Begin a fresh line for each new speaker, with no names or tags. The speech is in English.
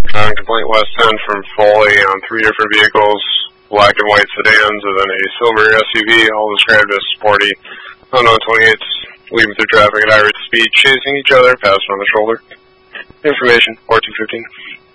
Complaint West 10 from Foley on 3 different vehicles, black and white sedans, and then a silver SUV, all described as sporty. Unknown 28s leaving through traffic at high rate of speed, chasing each other, passing on the shoulder. Information, 4215.